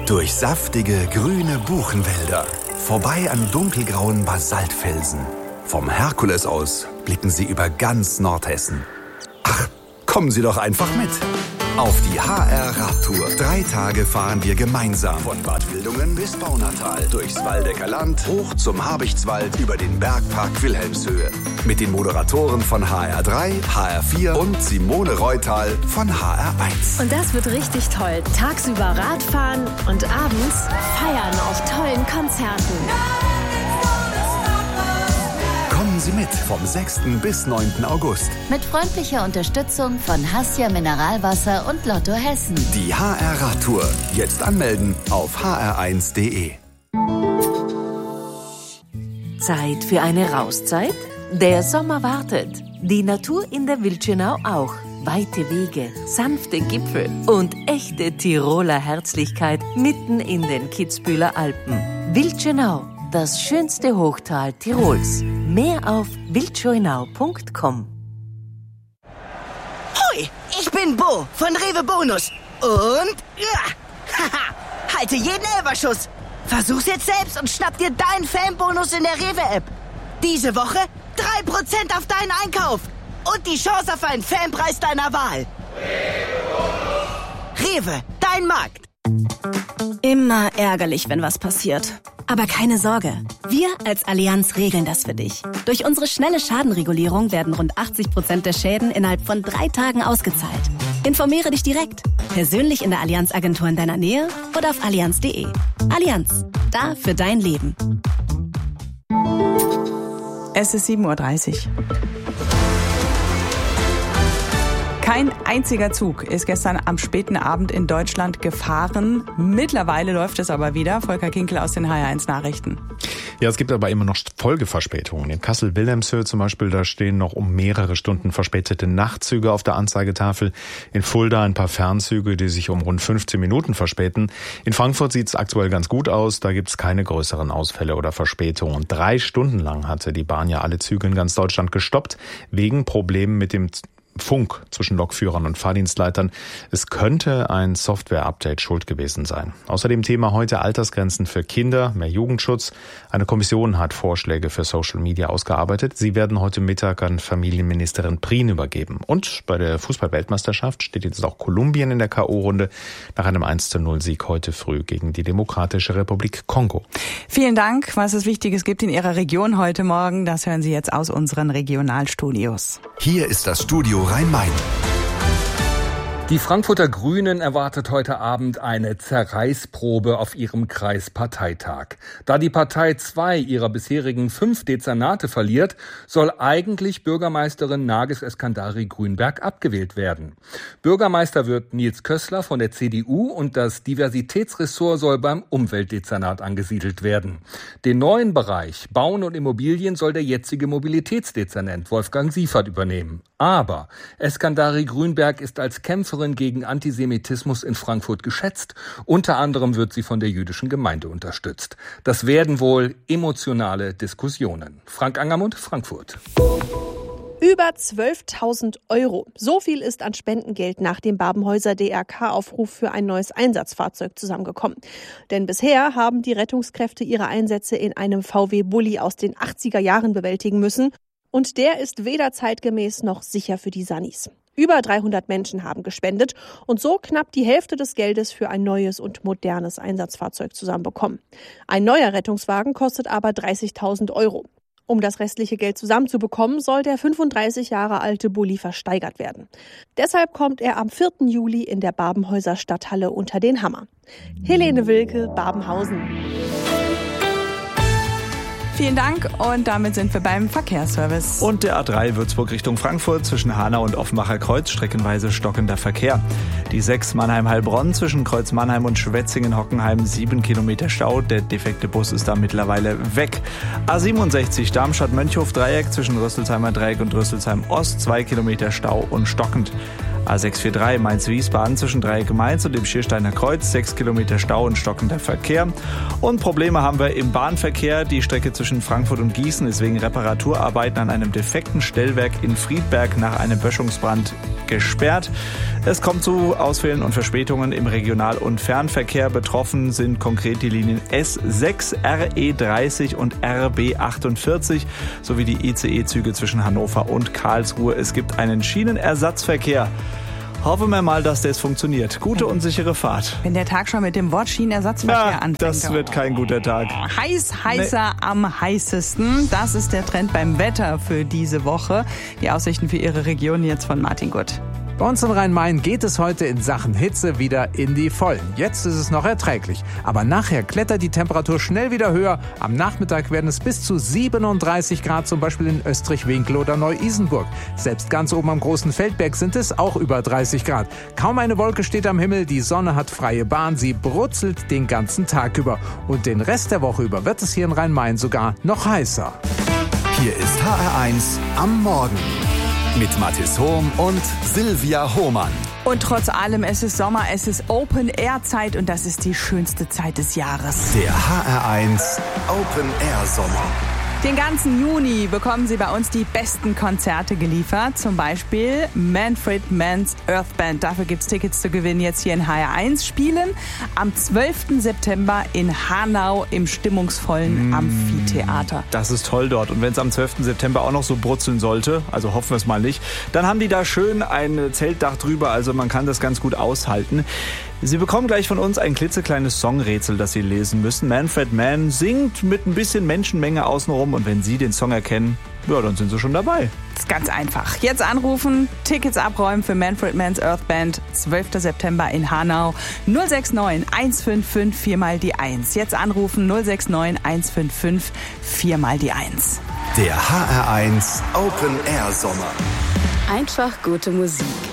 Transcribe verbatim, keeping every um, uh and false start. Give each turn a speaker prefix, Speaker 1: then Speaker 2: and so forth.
Speaker 1: Durch saftige, grüne Buchenwälder. Vorbei an dunkelgrauen Basaltfelsen. Vom Herkules aus blicken Sie über ganz Nordhessen. Ach, kommen Sie doch einfach mit. Auf die H R-Radtour. Drei Tage fahren wir gemeinsam. Von Bad Wildungen bis Baunatal. Durchs Waldecker Land, hoch zum Habichtswald, über den Bergpark Wilhelmshöhe. Mit den Moderatoren von H R drei, H R vier und Simone Reutal von H R eins.
Speaker 2: Und das wird richtig toll. Tagsüber Radfahren und abends feiern auf tollen Konzerten.
Speaker 1: Kommen Sie mit vom sechsten bis neunten August.
Speaker 3: Mit freundlicher Unterstützung von Hassia Mineralwasser und Lotto Hessen.
Speaker 1: Die H R-Radtour. Jetzt anmelden auf h r eins punkt d e.
Speaker 4: Zeit für eine Rauszeit? Der Sommer wartet. Die Natur in der Wildschönau auch. Weite Wege, sanfte Gipfel und echte Tiroler Herzlichkeit mitten in den Kitzbüheler Alpen. Wildschönau, das schönste Hochtal Tirols. Mehr auf wildschönau punkt com.
Speaker 5: Hoi, ich bin Bo von Rewe Bonus. Und ja, haha, halte jeden Elferschuss. Versuch's jetzt selbst und schnapp dir deinen Fanbonus in der Rewe-App. Diese Woche drei Prozent auf deinen Einkauf. Und die Chance auf einen Fanpreis deiner Wahl. Rewe, dein Markt.
Speaker 6: Immer ärgerlich, wenn was passiert. Aber keine Sorge, wir als Allianz regeln das für dich. Durch unsere schnelle Schadenregulierung werden rund achtzig Prozent der Schäden innerhalb von drei Tagen ausgezahlt. Informiere dich direkt, persönlich in der Allianz-Agentur in deiner Nähe oder auf allianz punkt de. Allianz, da für dein Leben.
Speaker 7: Es ist sieben Uhr dreißig. Kein einziger Zug ist gestern am späten Abend in Deutschland gefahren. Mittlerweile läuft es aber wieder. Volker Kinkel aus den H R eins Nachrichten.
Speaker 8: Ja, es gibt aber immer noch Folgeverspätungen. In Kassel-Wilhelmshöhe zum Beispiel, da stehen noch um mehrere Stunden verspätete Nachtzüge auf der Anzeigetafel. In Fulda ein paar Fernzüge, die sich um rund fünfzehn Minuten verspäten. In Frankfurt sieht es aktuell ganz gut aus. Da gibt es keine größeren Ausfälle oder Verspätungen. Drei Stunden lang hatte die Bahn ja alle Züge in ganz Deutschland gestoppt, wegen Problemen mit dem Funk zwischen Lokführern und Fahrdienstleitern. Es könnte ein Software-Update schuld gewesen sein. Außerdem Thema heute Altersgrenzen für Kinder, mehr Jugendschutz. Eine Kommission hat Vorschläge für Social Media ausgearbeitet. Sie werden heute Mittag an Familienministerin Prien übergeben. Und bei der Fußball-Weltmeisterschaft steht jetzt auch Kolumbien in der K O-Runde nach einem eins zu null Sieg heute früh gegen die Demokratische Republik Kongo.
Speaker 7: Vielen Dank. Was es Wichtiges gibt in Ihrer Region heute Morgen, das hören Sie jetzt aus unseren Regionalstudios.
Speaker 1: Hier ist das Studio Rhein-Main.
Speaker 9: Die Frankfurter Grünen erwartet heute Abend eine Zerreißprobe auf ihrem Kreisparteitag. Da die Partei zwei ihrer bisherigen fünf Dezernate verliert, soll eigentlich Bürgermeisterin Nargis Eskandari Grünberg abgewählt werden. Bürgermeister wird Nils Kössler von der C D U und das Diversitätsressort soll beim Umweltdezernat angesiedelt werden. Den neuen Bereich Bauen und Immobilien soll der jetzige Mobilitätsdezernent Wolfgang Siefert übernehmen. Aber Eskandari Grünberg ist als Kämpferin gegen Antisemitismus in Frankfurt geschätzt. Unter anderem wird sie von der jüdischen Gemeinde unterstützt. Das werden wohl emotionale Diskussionen. Frank Angermund, Frankfurt.
Speaker 10: Über zwölftausend Euro. So viel ist an Spendengeld nach dem Babenhäuser D R K-Aufruf für ein neues Einsatzfahrzeug zusammengekommen. Denn bisher haben die Rettungskräfte ihre Einsätze in einem V W-Bulli aus den achtziger Jahren bewältigen müssen. Und der ist weder zeitgemäß noch sicher für die Sannis. Über dreihundert Menschen haben gespendet und so knapp die Hälfte des Geldes für ein neues und modernes Einsatzfahrzeug zusammenbekommen. Ein neuer Rettungswagen kostet aber dreißigtausend Euro. Um das restliche Geld zusammenzubekommen, soll der fünfunddreißig Jahre alte Bulli versteigert werden. Deshalb kommt er am vierten Juli in der Babenhäuser Stadthalle unter den Hammer. Helene Wilke, Babenhausen.
Speaker 7: Vielen Dank und damit sind wir beim Verkehrsservice.
Speaker 11: Und der A drei Würzburg Richtung Frankfurt zwischen Hanau und Offenbacher Kreuz streckenweise stockender Verkehr. Die sechs Mannheim-Heilbronn zwischen Kreuz Mannheim und Schwetzingen-Hockenheim sieben Kilometer Stau. Der defekte Bus ist da mittlerweile weg. A siebenundsechzig Darmstadt-Mönchhof-Dreieck zwischen Rüsselsheimer Dreieck und Rüsselsheim Ost zwei Kilometer Stau und stockend. A sechs vier drei Mainz-Wiesbaden zwischen Dreieck Mainz und dem Schiersteiner Kreuz sechs Kilometer Stau und stockender Verkehr. Und Probleme haben wir im Bahnverkehr. Die Strecke zwischen Frankfurt und Gießen ist wegen Reparaturarbeiten an einem defekten Stellwerk in Friedberg nach einem Böschungsbrand gesperrt. Es kommt zu Ausfällen und Verspätungen im Regional- und Fernverkehr. Betroffen sind konkret die Linien S sechs, R E dreißig und R B achtundvierzig sowie die I C E-Züge zwischen Hannover und Karlsruhe. Es gibt einen Schienenersatzverkehr. Hoffen wir mal, dass das funktioniert. Gute und sichere Fahrt.
Speaker 7: Wenn der Tag schon mit dem Wort Schienenersatzverkehr
Speaker 11: ja,
Speaker 7: anfängt.
Speaker 11: Das wird kein guter Tag.
Speaker 7: Heiß, heißer nee. am heißesten. Das ist der Trend beim Wetter für diese Woche. Die Aussichten für Ihre Region jetzt von Martin Gutt.
Speaker 12: Bei uns in Rhein-Main geht es heute in Sachen Hitze wieder in die Vollen. Jetzt ist es noch erträglich. Aber nachher klettert die Temperatur schnell wieder höher. Am Nachmittag werden es bis zu siebenunddreißig Grad, zum Beispiel in Österreich-Winkel oder Neu-Isenburg. Selbst ganz oben am Großen Feldberg sind es auch über dreißig Grad. Kaum eine Wolke steht am Himmel, die Sonne hat freie Bahn, sie brutzelt den ganzen Tag über. Und den Rest der Woche über wird es hier in Rhein-Main sogar noch heißer.
Speaker 1: Hier ist H R eins am Morgen. Mit Mathis Hohm und Silvia Hohmann.
Speaker 7: Und trotz allem, es ist Sommer, es ist Open-Air-Zeit und das ist die schönste Zeit des Jahres.
Speaker 1: Der H R eins Open-Air-Sommer.
Speaker 7: Den ganzen Juni bekommen Sie bei uns die besten Konzerte geliefert. Zum Beispiel Manfred Mann's Earth Band. Dafür gibt's Tickets zu gewinnen jetzt hier in H R eins. Spielen am zwölften September in Hanau im stimmungsvollen Amphitheater.
Speaker 11: Das ist toll dort. Und wenn es am zwölften September auch noch so brutzeln sollte, also hoffen wir es mal nicht, dann haben die da schön ein Zeltdach drüber. Also man kann das ganz gut aushalten. Sie bekommen gleich von uns ein klitzekleines Songrätsel, das Sie lesen müssen. Manfred Mann singt mit ein bisschen Menschenmenge außenrum und wenn Sie den Song erkennen, ja, dann sind Sie schon dabei.
Speaker 7: Das ist ganz einfach. Jetzt anrufen, Tickets abräumen für Manfred Mann's Earth Band, zwölften September in Hanau. null sechs neun eins fünf fünf vier mal die eins. Jetzt anrufen null sechs neun eins fünf fünf vier mal die eins.
Speaker 1: Der H R eins Open Air Sommer.
Speaker 2: Einfach gute Musik.